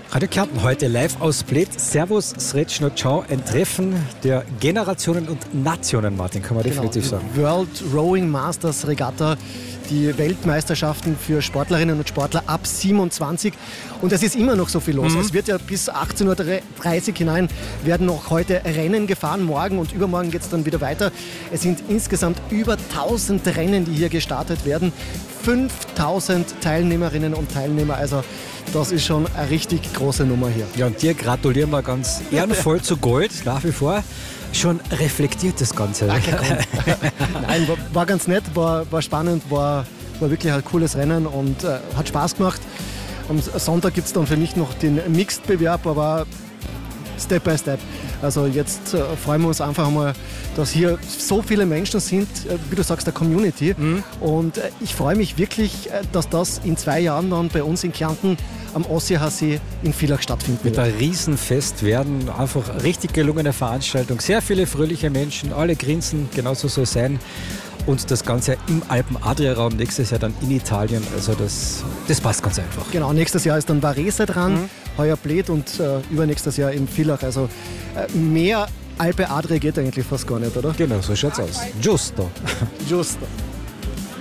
Radio Kärnten heute live aus Bled. Servus, Srećno, ciao. Ein Treffen der Generationen und Nationen, Martin, kann man definitiv sagen. World Rowing Masters Regatta, die Weltmeisterschaften für Sportlerinnen und Sportler ab 27. Und es ist immer noch so viel los. Es wird ja bis 18.30 Uhr hinein werden noch heute Rennen gefahren. Morgen und übermorgen geht es dann wieder weiter. Es sind insgesamt über 1000 Rennen, die hier gestartet werden. 5000 Teilnehmerinnen und Teilnehmer. Also das ist schon eine richtig große Nummer hier. Ja, und dir gratulieren wir ganz ehrenvoll zu Gold, nach wie vor. Schon reflektiert das Ganze. Danke. Nein, war ganz nett, war spannend, war wirklich ein cooles Rennen und hat Spaß gemacht. Am Sonntag gibt es dann für mich noch den Mixed-Bewerb, aber Step by Step. Also jetzt freuen wir uns einfach mal, dass hier so viele Menschen sind, wie du sagst, der Community. Und ich freue mich wirklich, dass das in 2 Jahren dann bei uns in Kärnten am Ossiachsee in Villach stattfinden wird. Mit einem Riesenfest werden, einfach richtig gelungene Veranstaltung. Sehr viele fröhliche Menschen, alle grinsen, genauso soll es sein. Und das Ganze im Alpen-Adria-Raum, nächstes Jahr dann in Italien. Also das passt ganz einfach. Genau, nächstes Jahr ist dann Varese dran, heuer Bled und übernächstes Jahr im Villach. Also mehr Alpe Adria geht eigentlich fast gar nicht, oder? Genau, so schaut's aus. Giusto. Giusto.